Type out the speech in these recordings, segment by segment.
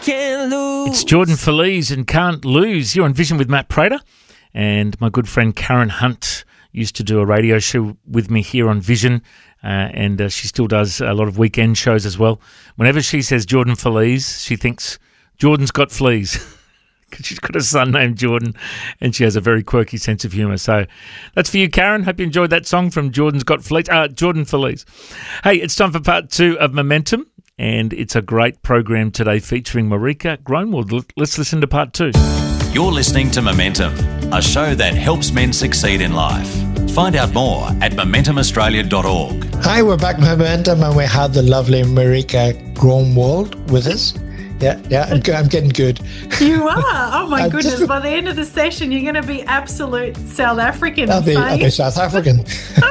can't lose. It's Jordan Feliz and Can't Lose. You're on Vision with Matt Prater, and my good friend Karen Hunt used to do a radio show with me here on Vision, and she still does a lot of weekend shows as well. Whenever she says Jordan Feliz, she thinks Jordan's got fleas. Because she's got a son named Jordan, and she has a very quirky sense of humour. So that's for you, Karen. Hope you enjoyed that song from Jordan Feliz. Hey, it's time for part 2 of Momentum, and it's a great program today featuring Marika Groenewald. Let's listen to part 2. You're listening to Momentum, a show that helps men succeed in life. Find out more at MomentumAustralia.org. Hi, we're back with Momentum, and we have the lovely Marika Groenewald with us. Yeah, I'm getting good. You are? Oh, my goodness. By the end of the session, you're going to be absolute South African. I'll be South African.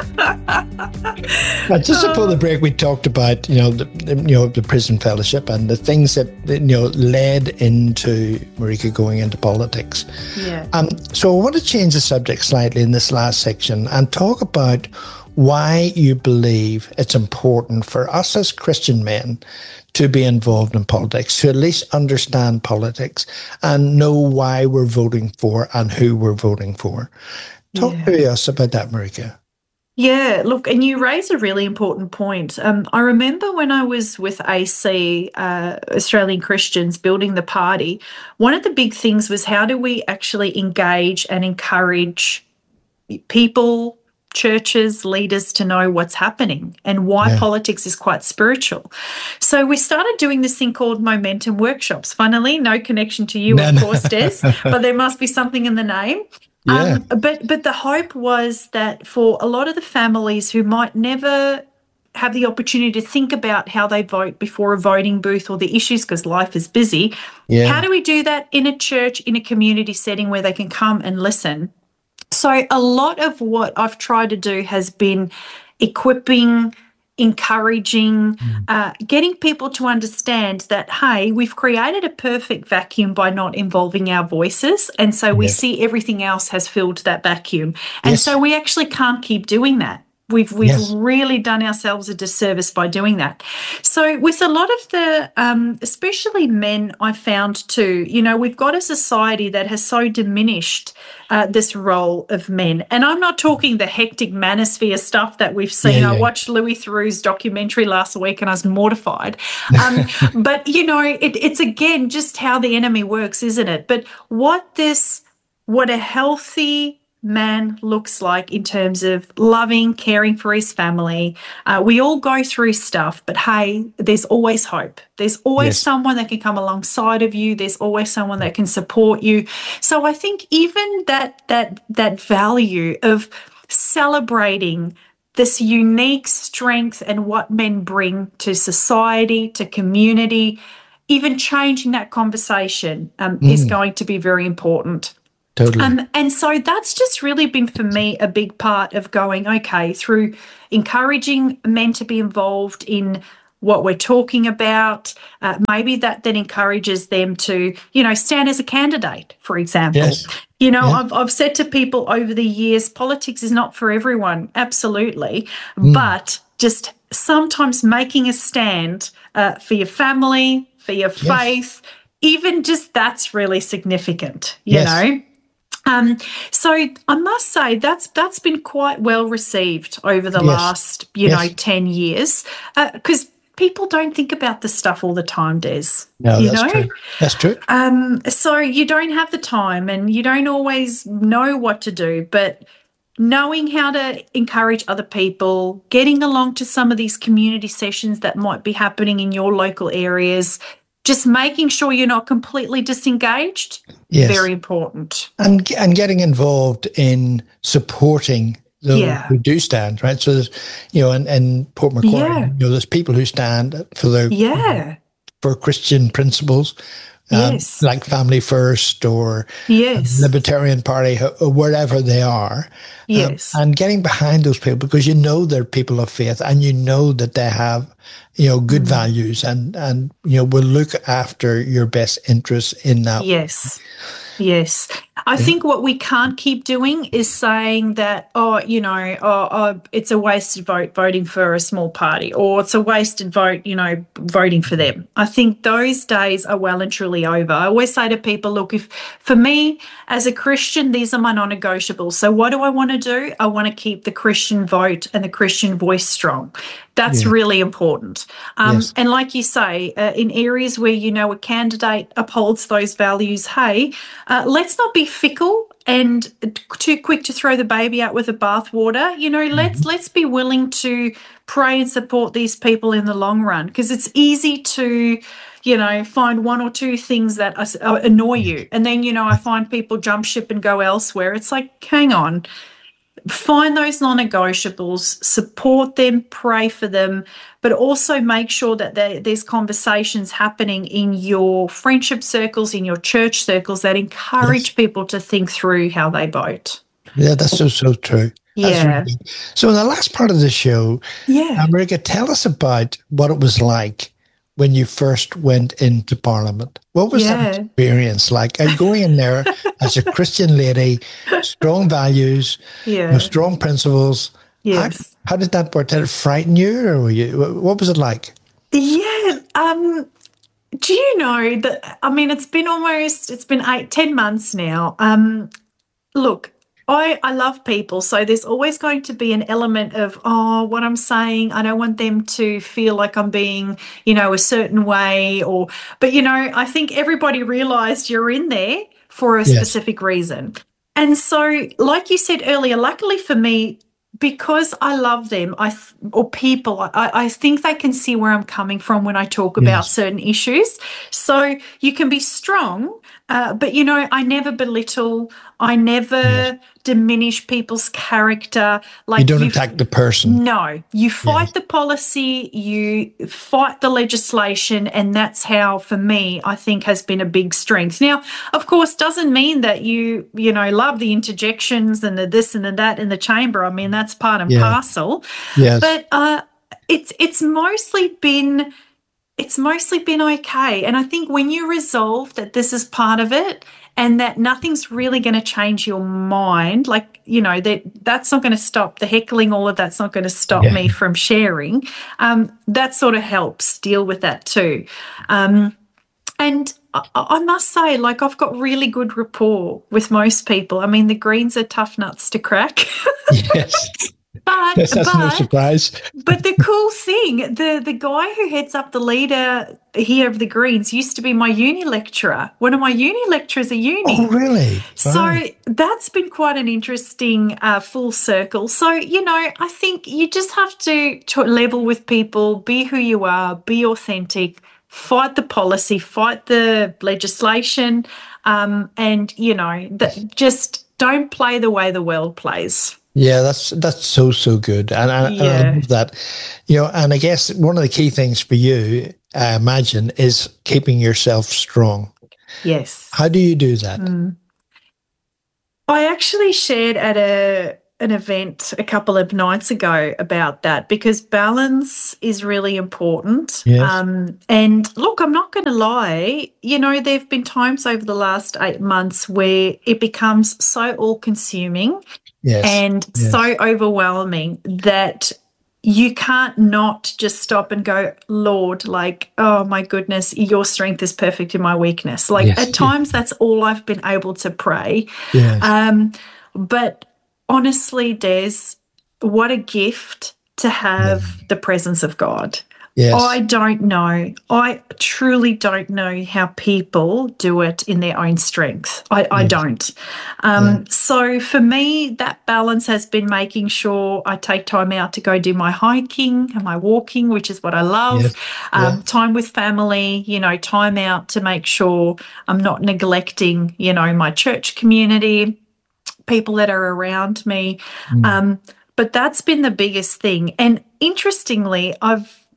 Just before the break, we talked about, the prison fellowship and the things that, led into Marika going into politics. Yeah. So I want to change the subject slightly in this last section and talk about why you believe it's important for us as Christian men to be involved in politics, to at least understand politics and know why we're voting for and who we're voting for. Talk to us about that, Marika. Yeah, look, and you raise a really important point. I remember when I was with AC, Australian Christians, building the party, one of the big things was how do we actually engage and encourage people, churches, leaders to know what's happening and why politics is quite spiritual. So we started doing this thing called Momentum Workshops. Funnily, no connection to you, of course, Des, but there must be something in the name. Yeah. But the hope was that for a lot of the families who might never have the opportunity to think about how they vote before a voting booth or the issues because life is busy, how do we do that in a church, in a community setting where they can come and listen? So a lot of what I've tried to do has been equipping, encouraging, getting people to understand that, hey, we've created a perfect vacuum by not involving our voices, and so we see everything else has filled that vacuum. And so we actually can't keep doing that. We've really done ourselves a disservice by doing that. So with a lot of the, especially men, I found too, we've got a society that has so diminished this role of men. And I'm not talking the hectic manosphere stuff that we've seen. I watched Louis Theroux's documentary last week and I was mortified. But, it's again just how the enemy works, isn't it? But what a healthy man looks like in terms of loving, caring for his family. We all go through stuff, but hey, there's always hope. There's always someone that can come alongside of you. There's always someone that can support you. So I think even that value of celebrating this unique strength and what men bring to society, to community, even changing that conversation is going to be very important. Totally. And so that's just really been for me a big part of going, okay, through encouraging men to be involved in what we're talking about, maybe that then encourages them to, stand as a candidate, for example. I've said to people over the years, politics is not for everyone, absolutely, but just sometimes making a stand for your family, for your faith, even just that's really significant, you know. So I must say that's been quite well received over the last, 10 years, because people don't think about this stuff all the time, Des. No, that's true. That's true. So you don't have the time and you don't always know what to do, but knowing how to encourage other people, getting along to some of these community sessions that might be happening in your local areas, just making sure you're not completely disengaged, very important. And getting involved in supporting those who do stand, right? So there's, and Port Macquarie, there's people who stand for for Christian principles, like Family First or Libertarian Party, or wherever they are. And getting behind those people because they're people of faith and that they have, good values and will look after your best interests in that. Yes. I think what we can't keep doing is saying that, it's a wasted vote voting for a small party, or it's a wasted vote, voting for them. I think those days are well and truly over. I always say to people, look, if for me as a Christian, these are my non-negotiables. So what do I want to do? I want to keep the Christian vote and the Christian voice strong. That's really important. And like you say, in areas where a candidate upholds those values, hey, let's not be fickle and too quick to throw the baby out with the bathwater. Let's be willing to pray and support these people in the long run, because it's easy to find one or two things that annoy you. And then, I find people jump ship and go elsewhere. It's like, hang on. Find those non-negotiables, support them, pray for them, but also make sure that there's conversations happening in your friendship circles, in your church circles, that encourage people to think through how they vote. Yeah, that's so true. Yeah. Really, so in the last part of the show, Marika, tell us about what it was like when you first went into Parliament. What was that experience like? And going in there as a Christian lady, strong values, strong principles. Yes. How did that work? Did it frighten you, or what was it like? Yeah. Do you know that, it's been 8-10 months now. Look, I love people, so there's always going to be an element of, what I'm saying, I don't want them to feel like I'm being, a certain way, but I think everybody realised you're in there for a specific reason. And so, like you said earlier, luckily for me, because I love them, I think they can see where I'm coming from when I talk about certain issues. So you can be strong, but, I never belittle, I never diminish people's character. Like, you don't attack the person. No, you fight the policy, you fight the legislation, and that's how, for me, I think has been a big strength. Now, of course, doesn't mean that you love the interjections and the this and the that in the chamber. That's part and parcel. Yes. But it's mostly been okay. And I think when you resolve that this is part of it, and that nothing's really going to change your mind, like, that's not going to stop the heckling, all of that's not going to stop me from sharing. That sort of helps deal with that too. And I must say, like, I've got really good rapport with most people. The Greens are tough nuts to crack. Yes. That's no surprise. But the cool thing, the guy who heads up the leader here of the Greens used to be my uni lecturer, one of my uni lecturers at uni. Oh, really? So that's been quite an interesting full circle. So, I think you just have to level with people, be who you are, be authentic, fight the policy, fight the legislation, and, just don't play the way the world plays. Yeah, that's so good, and I love that. And I guess one of the key things for you, I imagine, is keeping yourself strong. Yes. How do you do that? I actually shared at an event a couple of nights ago about that, because balance is really important. Yes. And look, I'm not going to lie, there have been times over the last 8 months where it becomes so all-consuming. Yes. And so overwhelming that you can't not just stop and go, Lord, like, oh my goodness, your strength is perfect in my weakness. Like, at times that's all I've been able to pray. Yes. But honestly, Des, what a gift to have the presence of God. Yes. I don't know. I truly don't know how people do it in their own strength. I don't. So for me, that balance has been making sure I take time out to go do my hiking and my walking, which is what I love. Time with family, time out to make sure I'm not neglecting, my church community, people that are around me. But that's been the biggest thing. And interestingly, I've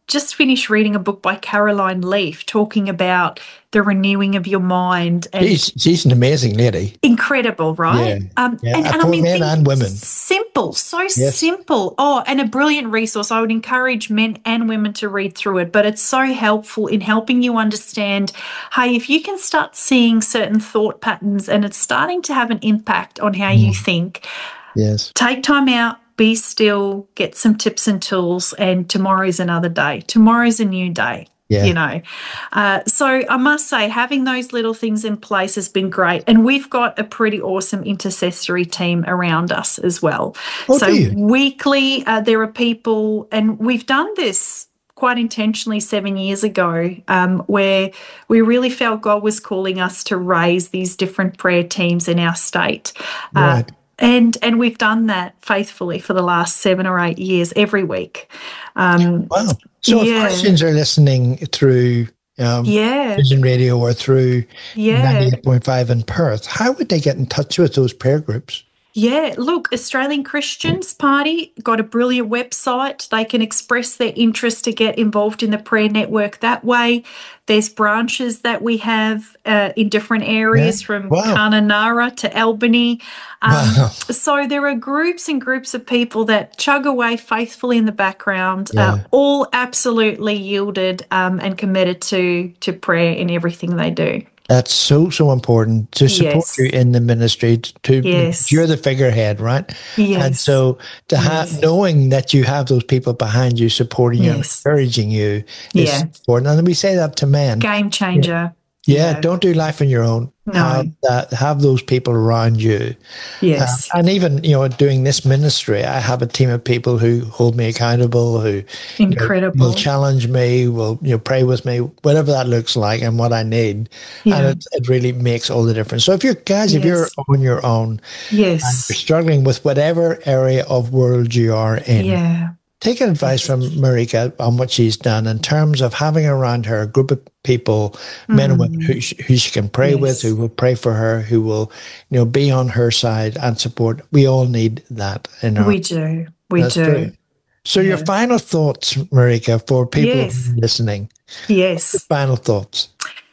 just finished reading a book by Caroline Leaf talking about the renewing of your mind. And she's an amazing lady. Incredible, right? Yeah. And I mean, men and women. Simple, simple. Oh, and a brilliant resource. I would encourage men and women to read through it, but it's so helpful in helping you understand, hey, if you can start seeing certain thought patterns and it's starting to have an impact on how you think, take time out, be still, get some tips and tools, and tomorrow's another day. Tomorrow's a new day. Yeah. So I must say, having those little things in place has been great. And we've got a pretty awesome intercessory team around us as well. So weekly, there are people, and we've done this quite intentionally 7 years ago, where we really felt God was calling us to raise these different prayer teams in our state. Right. And we've done that faithfully for the last 7 or 8 years, every week. Wow. So if Christians are listening through Vision Radio or through 98.5 in Perth, how would they get in touch with those prayer groups? Yeah, look, Australian Christians Party got a brilliant website. They can express their interest to get involved in the prayer network that way. There's branches that we have in different areas from Kununurra to Albany. So there are groups and groups of people that chug away faithfully in the background, all absolutely yielded and committed to prayer in everything they do. That's so important to support you in the ministry. You're the figurehead, right? Yes. And so to have knowing that you have those people behind you supporting you, encouraging you is important. And we say that to men. Game changer. Yeah, don't do life on your own. No. Have those people around you. Yes. And even, doing this ministry, I have a team of people who hold me accountable, who will challenge me, will pray with me, whatever that looks like and what I need. Yeah. And it really makes all the difference. So if you're on your own and you're struggling with whatever area of world you are in, take advice from Marika on what she's done in terms of having around her a group of people, men and women who she can pray with, who will pray for her, who will, be on her side and support. We all need that in our. We do. True. So your final thoughts, Marika, for people listening. Yes. Your final thoughts.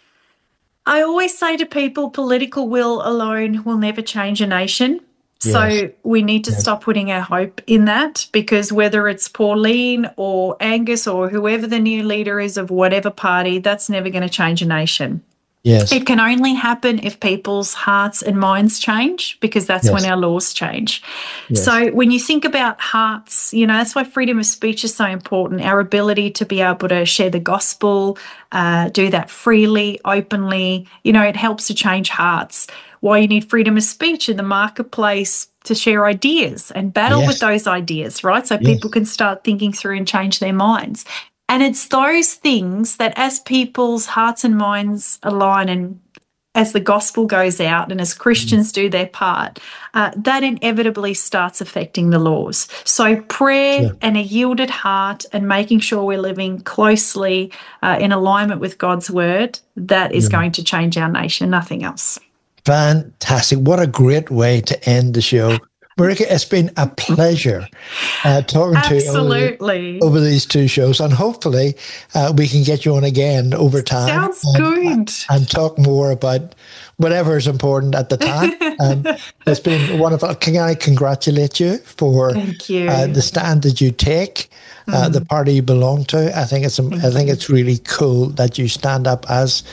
I always say to people, political will alone will never change a nation. So we need to stop putting our hope in that, because whether it's Pauline or Angus or whoever the new leader is of whatever party, that's never going to change a nation. Yes. It can only happen if people's hearts and minds change, because that's when our laws change. Yes. So when you think about hearts, that's why freedom of speech is so important, our ability to be able to share the gospel, do that freely, openly, it helps to change hearts. Why you need freedom of speech in the marketplace to share ideas and battle with those ideas, right? So people can start thinking through and change their minds. And it's those things that as people's hearts and minds align and as the gospel goes out and as Christians do their part, that inevitably starts affecting the laws. So prayer and a yielded heart and making sure we're living closely in alignment with God's word, that is going to change our nation, nothing else. Fantastic. What a great way to end the show. Marika, it's been a pleasure talking to you over these 2 shows, and hopefully we can get you on again over time. Sounds good. And talk more about whatever is important at the time. It's been wonderful. Can I congratulate you for the stand that you take, the party you belong to? I think it's really cool that you stand up as